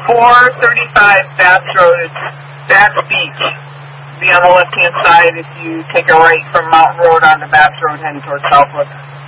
435 Bass Road. It's Bass Beach. Be on the left-hand side if you take a right from Mountain Road onto Bass Road heading towards Southwood.